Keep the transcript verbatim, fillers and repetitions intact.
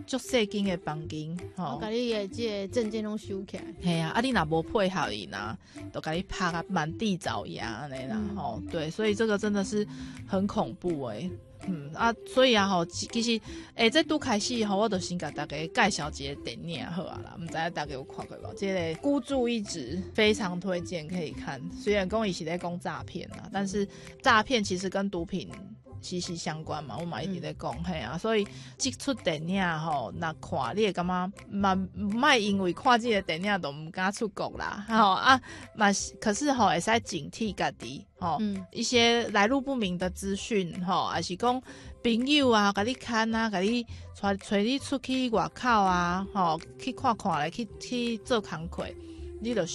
足细间的房间， 吼，甲你的这个证件拢收起来。 嘿啊，啊你若无配合伊呐，都甲你拍啊满地找牙安尼啦，吼、嗯，对，所以这个真的是很恐怖诶、欸。嗯啊，所以啊吼，其实诶，这拄开始吼，我就先甲大家介绍一个电影好啊啦，唔知道大家有看过无？这个孤注一掷非常推荐可以看，虽然讲伊是在讲诈骗啦，但是诈骗其实跟毒品息息相关嘛，我嘛一直在讲嘿、嗯、啊，所以这出电影吼，那看你会感觉嘛，莫因为看这个电影都唔敢出国啦，吼啊嘛，可是吼会使警惕家己吼、嗯，一些来路不明的资讯吼，还是讲朋友啊，甲你牵啊，甲你带带你出去外口啊，吼去看看咧，去去做工课，你就